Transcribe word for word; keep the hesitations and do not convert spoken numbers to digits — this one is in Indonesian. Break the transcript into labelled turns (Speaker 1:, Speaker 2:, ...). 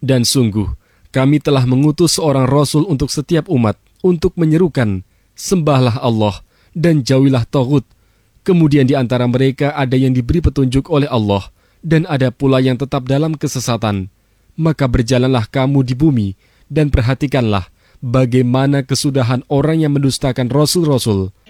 Speaker 1: Dan sungguh, kami telah mengutus seorang Rasul untuk setiap umat, untuk menyerukan, sembahlah Allah dan jauhilah taghut. Kemudian di antara mereka ada yang diberi petunjuk oleh Allah, dan ada pula yang tetap dalam kesesatan. Maka berjalanlah kamu di bumi, dan perhatikanlah bagaimana kesudahan orang yang mendustakan Rasul-Rasul.